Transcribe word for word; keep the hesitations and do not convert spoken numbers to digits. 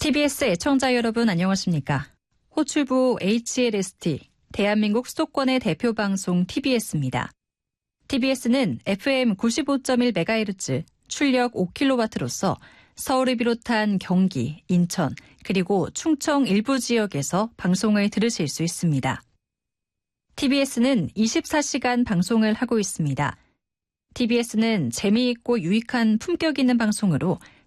티비에스 애청자 여러분 안녕하십니까? 호출부 에이치엘에스티, 대한민국 수도권의 대표 방송 티비에스입니다. 티비에스는 에프엠 구십오 점 일 메가헤르츠, 출력 오 킬로와트로서 서울을 비롯한 경기, 인천, 그리고 충청 일부 지역에서 방송을 들으실 수 있습니다. 티비에스는 이십사 시간 방송을 하고 있습니다. 티비에스는 재미있고 유익한 품격 있는 방송으로